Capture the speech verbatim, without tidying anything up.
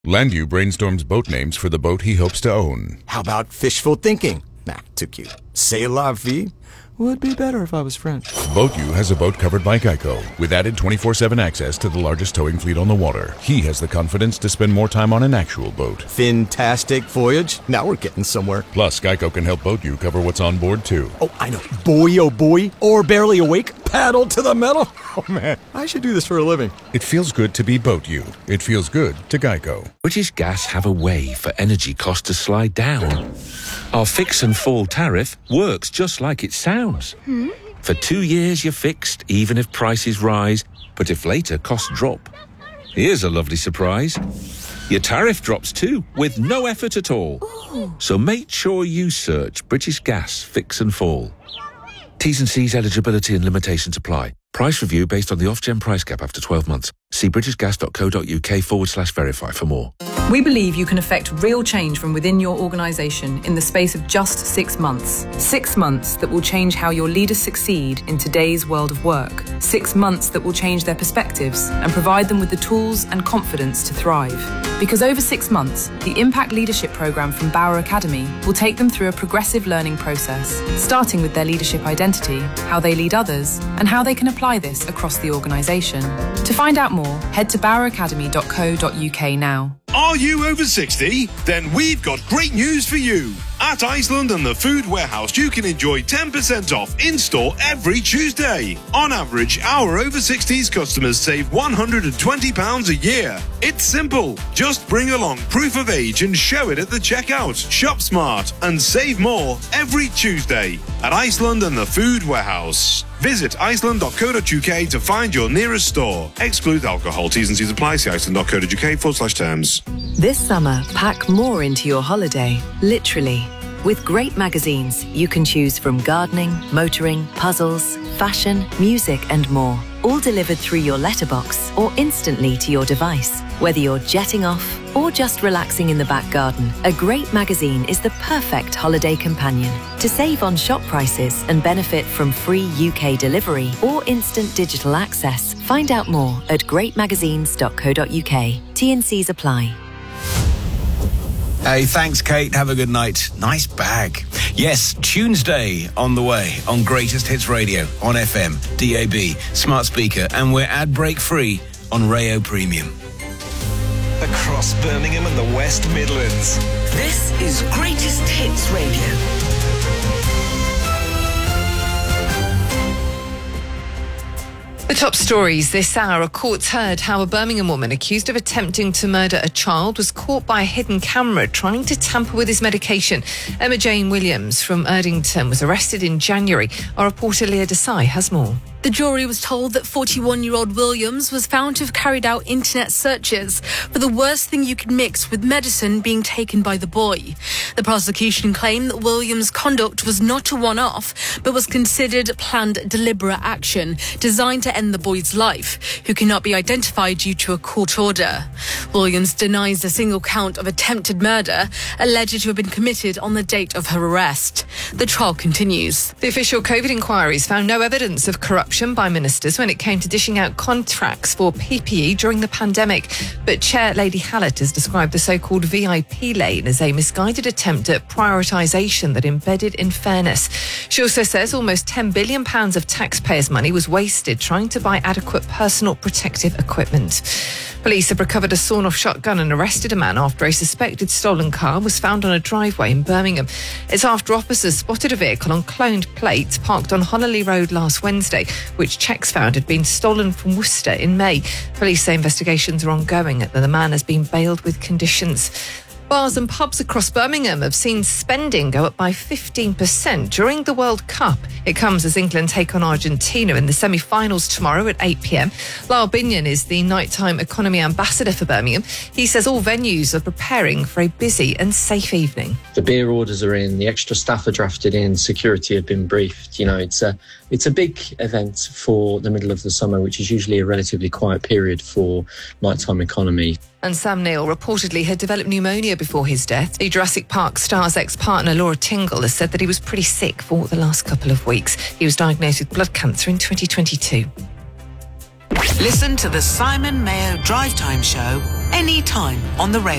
Landu brainstorms boat names for the boat he hopes to own. How about fishful thinking? Nah, too cute. C'est la vie? Would be better if I was French. BoatU has a boat covered by Geico, with added twenty-four seven access to the largest towing fleet on the water. He has the confidence to spend more time on an actual boat. Fantastic voyage. Now we're getting somewhere. Plus, Geico can help BoatU cover what's on board, too. Oh, I know. Boy, oh boy. Or barely awake. Paddle to the metal. Oh, man. I should do this for a living. It feels good to be BoatU. It feels good to Geico. British Gas have a way for energy costs to slide down. Our fix and fall tariff works just like it sounds. Hmm? For two years you're fixed, even if prices rise, but if later costs drop. Here's a lovely surprise. Your tariff drops too, with no effort at all. Ooh. So make sure you search British Gas Fix and Fall. T's and C's eligibility and limitations apply. Price review based on the off-gen price cap after twelve months. See britishgas.co.uk forward slash verify for more. We believe you can effect real change from within your organisation in the space of just six months. Six months that will change how your leaders succeed in today's world of work. Six months that will change their perspectives and provide them with the tools and confidence to thrive. Because over six months, the Impact Leadership Programme from Bauer Academy will take them through a progressive learning process, starting with their leadership identity, how they lead others, and how they can apply this across the organisation. To find out more, head to bauer academy dot co dot uk now. Are you over sixty? Then we've got great news for you. At Iceland and the Food Warehouse, you can enjoy ten percent off in-store every Tuesday. On average, our over sixties customers save one hundred twenty pounds a year. It's simple. Just bring along proof of age and show it at the checkout. Shop smart and save more every Tuesday at Iceland and the Food Warehouse. Visit iceland dot co dot uk to find your nearest store. Exclude alcohol. T's and C's apply. See iceland dot co dot uk forward slash terms. This summer, pack more into your holiday, literally. With great magazines, you can choose from gardening, motoring, puzzles, fashion, music and more. All delivered through your letterbox or instantly to your device. Whether you're jetting off or just relaxing in the back garden, a great magazine is the perfect holiday companion. To save on shop prices and benefit from free U K delivery or instant digital access, find out more at great magazines dot co dot uk. T and C's apply. Hey, thanks, Kate. Have a good night. Nice bag. Yes, Tuesday on the way on Greatest Hits Radio, on F M, D A B, smart speaker, and we're ad break free on Rayo Premium. Across Birmingham and the West Midlands. This is Greatest Hits Radio. The top stories this hour. A court's heard how a Birmingham woman accused of attempting to murder a child was caught by a hidden camera trying to tamper with his medication. Emma Jane Williams from Erdington was arrested in January. Our reporter Leah Desai has more. The jury was told that forty-one-year-old Williams was found to have carried out internet searches for the worst thing you could mix with medicine being taken by the boy. The prosecution claimed that Williams' conduct was not a one-off, but was considered planned deliberate action designed to end the boy's life, who cannot be identified due to a court order. Williams denies a single count of attempted murder, alleged to have been committed on the date of her arrest. The trial continues. The official COVID inquiries found no evidence of corruption by ministers when it came to dishing out contracts for P P E during the pandemic. But Chair Lady Hallett has described the so-called V I P lane as a misguided attempt at prioritisation that embedded in fairness. She also says almost ten billion pounds of taxpayers' money was wasted trying to buy adequate personal protective equipment. Police have recovered a sawn-off shotgun and arrested a man after a suspected stolen car was found on a driveway in Birmingham. It's after officers spotted a vehicle on cloned plates parked on Honolly Road last Wednesday, which checks found had been stolen from Worcester in May. Police say investigations are ongoing and the man has been bailed with conditions. Bars and pubs across Birmingham have seen spending go up by fifteen percent during the World Cup. It comes as England take on Argentina in the semi-finals tomorrow at eight p.m. Lyle Binion is the nighttime economy ambassador for Birmingham. He says all venues are preparing for a busy and safe evening. The beer orders are in, the extra staff are drafted in, security have been briefed. You know, it's a it's a big event for the middle of the summer, which is usually a relatively quiet period for nighttime economy. And Sam Neill reportedly had developed pneumonia before his death. The Jurassic Park star's ex-partner Laura Tingle has said that he was pretty sick for the last couple of weeks. He was diagnosed with blood cancer in twenty twenty-two. Listen to the Simon Mayo Drive Time Show anytime on the rail.